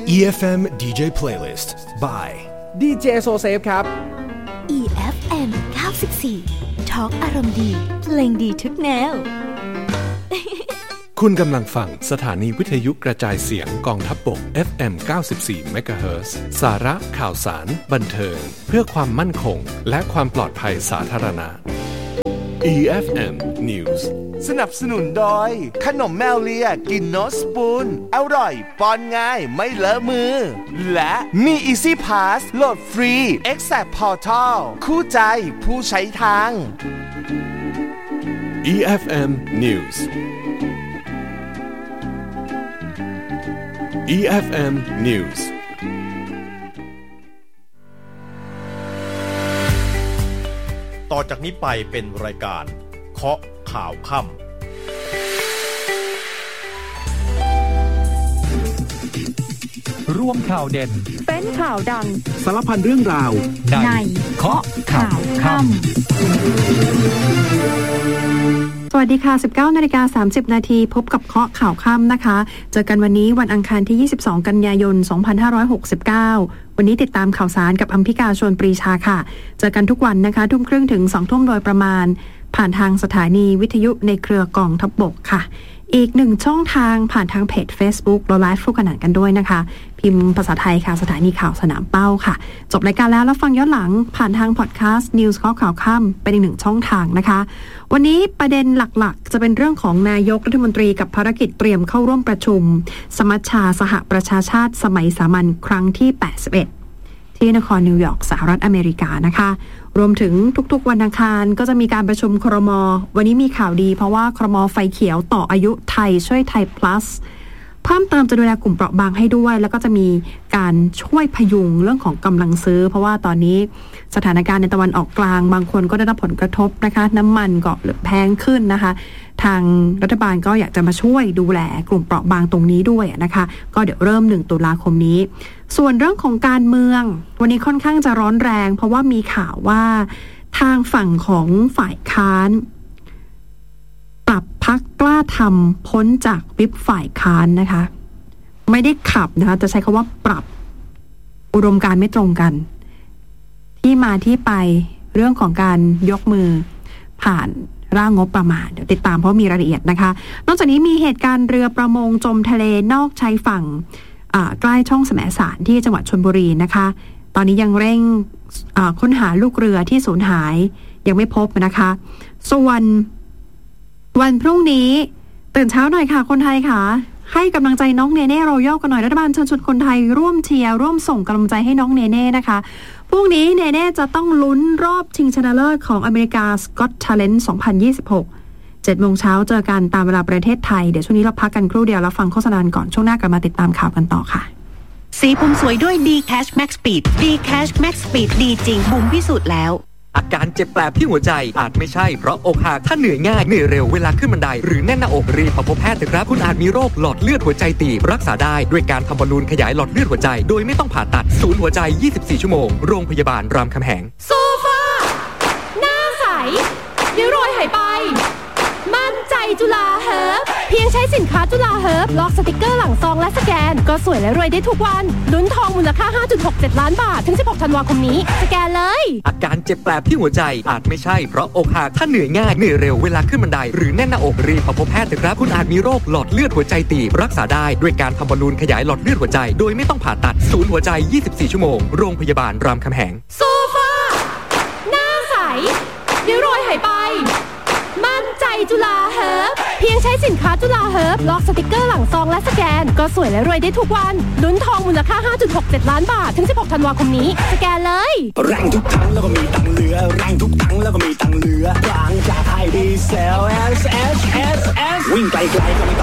EFM DJ Playlist by DJ Sosafe ครับ EFM 94 Talk อารมณ์ดีเพลงดีทุกแนวคุณกำลังฟังสถานีวิทยุกระจายเสียงกองทัพบก FM 94 MHz สาระข่าวสารบันเทิงเพื่อความมั่นคงและความปลอดภัยสาธารณะ EFM News สนับสนุนโดยขนมแมวเลียกินโนสปูนอร่อยป้อนง่ายไม่เลอะมือและมี Easy Pass โหลดฟรี Exact Portal คู่ใจผู้ใช้ทาง EFM News EFM News ต่อจากนี้ไปเป็นรายการเคาะข่าวค่ำร่วมข่าวเด่นเป็นข่าวดังสารพันเรื่องราวในเคาะข่าวค่ำสวัสดีค่ะ 19:30 นาทีพบกับเคาะข่าวค่ำนะคะเจอกันวันนี้วันอังคารที่22กันยายน2569วันนี้ติดตามข่าวสารกับอัมพิกาชวนปรีชาค่ะเจอกันทุกวันนะคะทุ่มครึ่งถึง2 ทุ่มโดยประมาณผ่านทางสถานีวิทยุในเครือกองทัพบกค่ะอีกหนึ่งช่องทางผ่านทางเพจ Facebook เราไลฟ์คู่ขนานกันด้วยนะคะพิมพ์ภาษาไทยค่ะสถานีข่าวสนามเป้าค่ะจบรายการแล้วฟังย้อนหลังผ่านทางพอดแคสต์ News ข่าวค่ำเป็นอีกหนึ่งช่องทางนะคะวันนี้ประเด็นหลักๆจะเป็นเรื่องของนายกรัฐมนตรีกับภารกิจเตรียมเข้าร่วมประชุมสมัชชาสหประชาชาติสมัยสามัญครั้งที่81ที่นครนิวยอร์กสหรัฐอเมริกานะคะรวมถึงทุกๆวันอังคารก็จะมีการประชุมครม.วันนี้มีข่าวดีเพราะว่าครม.ไฟเขียวต่ออายุไทยช่วยไทย plus เพิ่มเติมจะดูแลกลุ่มเปราะบางให้ด้วยแล้วก็จะมีการช่วยพยุงเรื่องของกำลังซื้อเพราะว่าตอนนี้สถานการณ์ในตะวันออกกลางบางคนก็ได้รับผลกระทบนะคะน้ำมันก็แพงขึ้นนะคะทางรัฐบาลก็อยากจะมาช่วยดูแลกลุ่มเปราะบางตรงนี้ด้วยนะคะก็เดี๋ยวเริ่ม1 ตุลาคมนี้ส่วนเรื่องของการเมืองวันนี้ค่อนข้างจะร้อนแรงเพราะว่ามีข่าวว่าทางฝั่งของฝ่ายค้านปรับพรรคกล้าทำพ้นจากวิปฝ่ายค้านนะคะไม่ได้ขับนะคะจะใช้คำว่าปรับอุดมการณ์ไม่ตรงกันที่มาที่ไปเรื่องของการยกมือผ่านร่างงบประมาณเดี๋ยวติดตามเพราะมีรายละเอียดนะคะนอกจากนี้มีเหตุการณ์เรือประมงจมทะเลนอกชายฝั่งใกล้ช่องแสมสารที่จังหวัดชลบุรีนะคะตอนนี้ยังเร่งค้นหาลูกเรือที่สูญหายยังไม่พบนะคะส่วนวันพรุ่งนี้ตื่นเช้าหน่อยค่ะคนไทยค่ะให้กำลังใจน้องเนเน่รอยัลกันหน่อยรัฐบาลเชิญชวนคนไทยร่วมเชียร์ร่วมส่งกำลังใจให้น้องเนเน่นะคะพรุ่งนี้เนเน่จะต้องลุ้นรอบชิงชนะเลิศของอเมริกา Got Talent 2026 7 โมงเช้าเจอกันตามเวลาประเทศไทยเดี๋ยวช่วงนี้เราพักกันครู่เดียวแล้วฟังโฆษณาก่อนช่วงหน้ากลับมาติดตามข่าวกันต่อค่ะสีผมสวยด้วย D-Cash Max Speed D-Cash Max Speed ดีจริงบุ๋มพิสูจน์แล้วอาการเจ็บแปลบที่หัวใจอาจไม่ใช่เพราะอกหักถ้าเหนื่อยง่ายเหนื่อยเร็วเวลาขึ้นบันไดหรือแน่นหน้าอกรีบพบแพทย์เถอะครับคุณอาจมีโรคหลอดเลือดหัวใจตีบรักษาได้ด้วยการทำบอลลูนขยายหลอดเลือดหัวใจโดยไม่ต้องผ่าตัดศูนย์หัวใจ24 ชั่วโมงโรงพยาบาลรามคำแหงโซฟาหน้าใสริ้วรอยหายไปมั่นใจจุฬาเฮิร์บเพียงใช้สินค้าจุฬาเฮิร์บลอกสติกเกอร์หลังซองและสแกนก็สวยและรวยได้ทุกวันลุ้นทองมูลค่า 5.67 ล้านบาทถึง16 ธันวาคมนี้สแกนเลยอาการเจ็บแปลบที่หัวใจอาจไม่ใช่เพราะอกหักถ้าเหนื่อยง่ายเหนื่อยเร็วเวลาขึ้นบันไดหรือแน่นหน้าอกรีบพบแพทย์เถอะครับคุณอาจมีโรคหลอดเลือดหัวใจตีบรักษาได้ด้วยการทำบอลลูนขยายหลอดเลือดหัวใจโดยไม่ต้องผ่าตัดศูนย์หัวใจ24 ชั่วโมงโรงพยาบาลรามคำแหงโซฟาหน้าใสริ้วรอยหายไปมั่นใจจุฬาเฮิร์บเพียงใช้สินค้าจุฬาเฮิร์บลอกสติกเกอร์หลังซองและสแกนก็สวยและรวยได้ทุกวันลุ้นทองมูลค่า 5.67 ล้านบาทถึง16 ธันวาคมนี้สแกนเลยแรงทุกครั้งแล้วก็มีตังเหลือแรงทุกครั้งแล้วก็มีตังเหลือบางจากไทยดีเซล S วิ่งไกลๆก็ไม่ต้อง